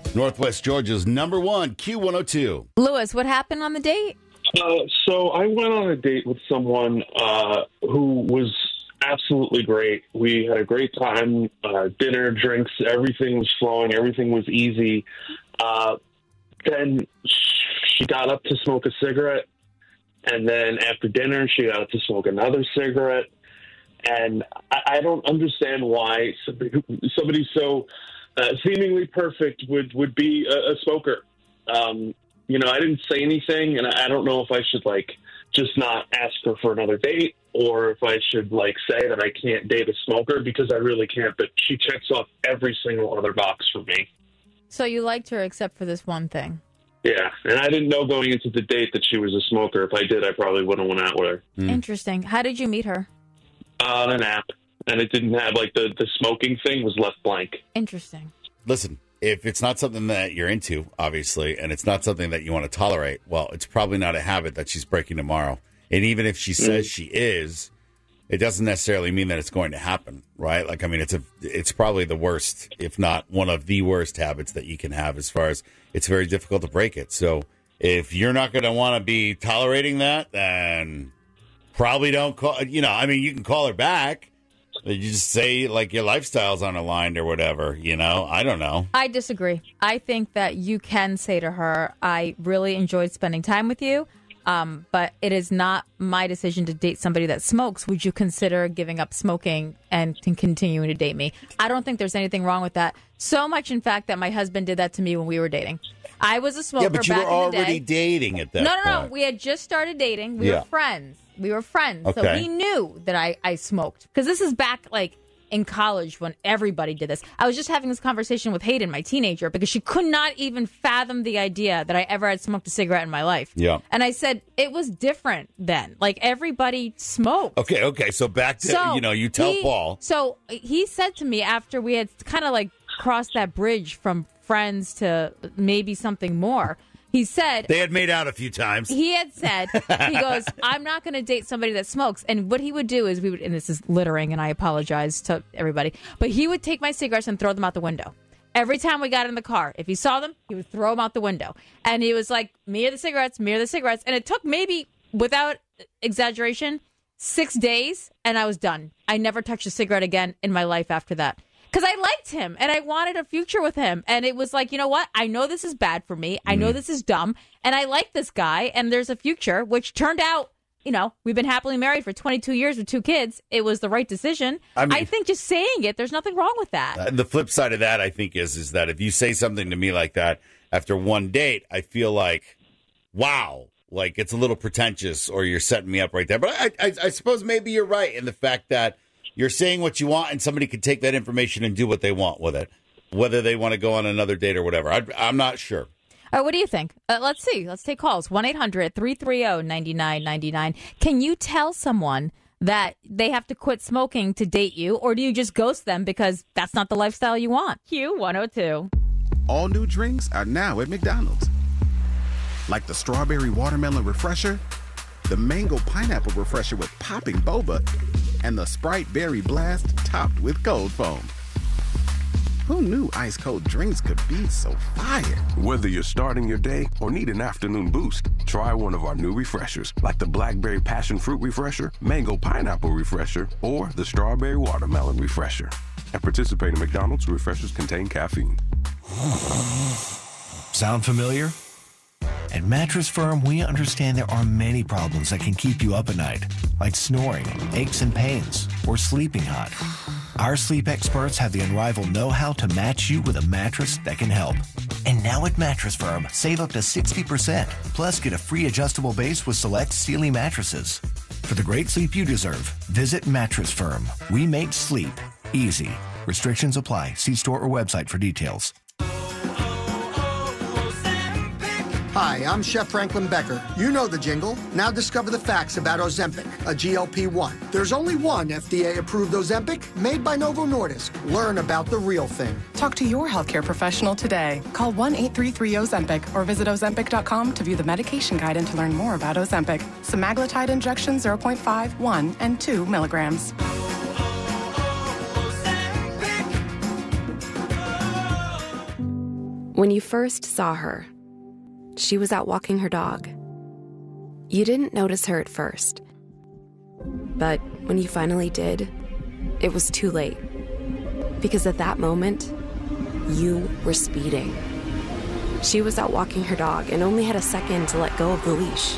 Northwest Georgia's number one Q102. Lewis, what happened on the date? So I went on a date with someone who was absolutely great. We had a great time, dinner, drinks, everything was flowing, everything was easy. Then she got up to smoke a cigarette, and then after dinner she got up to smoke another cigarette. And I don't understand why somebody so seemingly perfect would be a smoker. I didn't say anything, and I don't know if I should, just not ask her for another date, or if I should, say that I can't date a smoker, because I really can't. But she checks off every single other box for me. So you liked her except for this one thing. Yeah, and I didn't know going into the date that she was a smoker. If I did, I probably wouldn't have went out with her. Interesting. How did you meet her? On an app, and it didn't have, the smoking thing was left blank. Interesting. Listen, if it's not something that you're into, obviously, and it's not something that you want to tolerate, well, it's probably not a habit that she's breaking tomorrow. And even if she says she is, it doesn't necessarily mean that it's going to happen, right? It's probably the worst, if not one of the worst habits that you can have, as far as it's very difficult to break it. So if you're not going to want to be tolerating that, then probably don't call, you can call her back. You just say, your lifestyle's unaligned or whatever, I don't know. I disagree. I think that you can say to her, I really enjoyed spending time with you, but it is not my decision to date somebody that smokes. Would you consider giving up smoking and continuing to date me? I don't think there's anything wrong with that. So much, in fact, that my husband did that to me when we were dating. I was a smoker back in the day. Yeah, but you were already dating at that point. No. We had just started dating. We were friends. Okay. So he knew that I smoked. Because this is back, in college when everybody did this. I was just having this conversation with Hayden, my teenager, because she could not even fathom the idea that I ever had smoked a cigarette in my life. Yeah. And I said, it was different then. Everybody smoked. Okay. So back to, you tell Paul. So he said to me after we had kind of crossed that bridge from friends to maybe something more, he said... They had made out a few times. He had said, he goes, I'm not going to date somebody that smokes. And what he would do is and this is littering, and I apologize to everybody, but he would take my cigarettes and throw them out the window. Every time we got in the car, if he saw them, he would throw them out the window. And he was like, me or the cigarettes, me or the cigarettes. And it took maybe, without exaggeration, 6 days, and I was done. I never touched a cigarette again in my life after that. Because I liked him, and I wanted a future with him. And it was you know what? I know this is bad for me. I know this is dumb. And I like this guy, and there's a future, which turned out, we've been happily married for 22 years with 2 kids. It was the right decision. I think just saying it, there's nothing wrong with that. The flip side of that, I think, is that if you say something to me like that after one date, I feel wow, it's a little pretentious, or you're setting me up right there. But I suppose maybe you're right in the fact that you're saying what you want, and somebody can take that information and do what they want with it, whether they want to go on another date or whatever. I'm not sure. All right, what do you think? Let's see. Let's take calls. 1-800-330-9999. Can you tell someone that they have to quit smoking to date you, or do you just ghost them because that's not the lifestyle you want? Q102. All new drinks are now at McDonald's. Like the strawberry watermelon refresher, the mango pineapple refresher with popping boba, and the Sprite Berry Blast topped with cold foam. Who knew ice cold drinks could be so fire? Whether you're starting your day or need an afternoon boost, try one of our new refreshers, like the Blackberry Passion Fruit Refresher, Mango Pineapple Refresher, or the Strawberry Watermelon Refresher. At participating McDonald's, refreshers contain caffeine. Sound familiar? At Mattress Firm, we understand there are many problems that can keep you up at night, like snoring, aches and pains, or sleeping hot. Our sleep experts have the unrivaled know-how to match you with a mattress that can help. And now at Mattress Firm, save up to 60%, plus get a free adjustable base with select Sealy mattresses. For the great sleep you deserve, visit Mattress Firm. We make sleep easy. Restrictions apply. See store or website for details. Hi, I'm Chef Franklin Becker. You know the jingle. Now discover the facts about Ozempic, a GLP-1. There's only one FDA-approved Ozempic made by Novo Nordisk. Learn about the real thing. Talk to your healthcare professional today. Call 1-833-OZEMPIC or visit Ozempic.com to view the medication guide and to learn more about Ozempic. Semaglutide injection 0.5, 1, and 2 milligrams. When you first saw her, she was out walking her dog. You didn't notice her at first. But when you finally did, it was too late. Because at that moment, you were speeding. She was out walking her dog and only had a second to let go of the leash.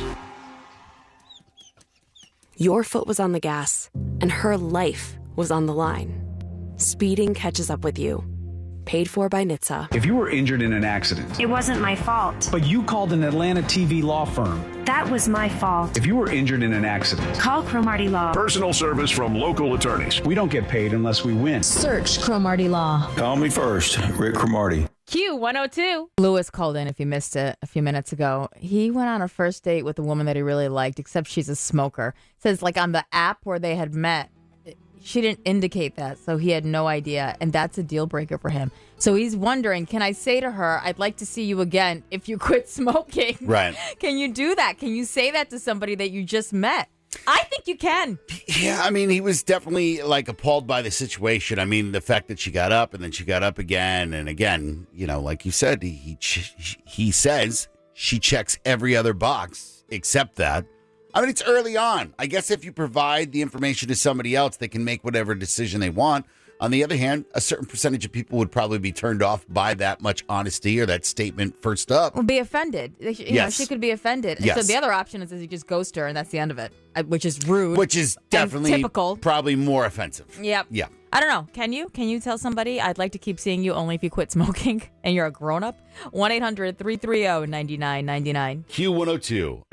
Your foot was on the gas, and her life was on the line. Speeding catches up with you. Paid for by NHTSA. If you were injured in an accident, it wasn't my fault. But you called an Atlanta TV law firm. That was my fault. If you were injured in an accident, call Cromartie Law. Personal service from local attorneys. We don't get paid unless we win. Search Cromartie Law. Call me first, Rick Cromartie. Q102. Lewis called in, if you missed it, a few minutes ago. He went on a first date with a woman that he really liked, except she's a smoker. Says, like, on the app where they had met, she didn't indicate that, so he had no idea, and that's a deal breaker for him. So he's wondering, can I say to her, I'd like to see you again if you quit smoking? Right. Can you do that? Can you say that to somebody that you just met? I think you can. Yeah, I mean, he was definitely, like, appalled by the situation. I mean, the fact that she got up and then she got up again and again, you know, like you said, he says she checks every other box except that. I mean, it's early on. I guess if you provide the information to somebody else, they can make whatever decision they want. On the other hand, a certain percentage of people would probably be turned off by that much honesty or that statement first up. Well, be offended. You know, she could be offended. Yes. So the other option is you just ghost her, and that's the end of it, which is rude. Which is definitely typical. Probably more offensive. Yep. Yeah. I don't know. Can you? Can you tell somebody, I'd like to keep seeing you only if you quit smoking and you're a grown-up? 1-800-330-9999. Q102.